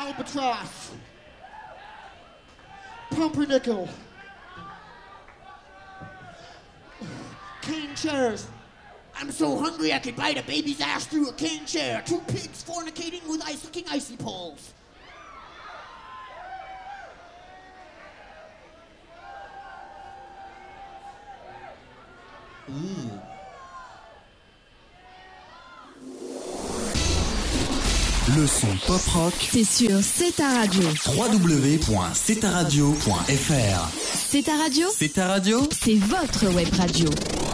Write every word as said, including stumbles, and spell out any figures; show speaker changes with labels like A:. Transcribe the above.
A: Albatross, Pumpernickel, cane chairs. I'm so hungry I could bite a baby's ass through a cane chair. Two pigs fornicating with ice-sucking icy poles.
B: Mmh. Le son pop rock,
C: c'est sur C'est ta radio.
B: w w w point c'est ta radio point f r.
C: C'est ta radio.
B: C'est ta radio.
C: C'est votre web radio.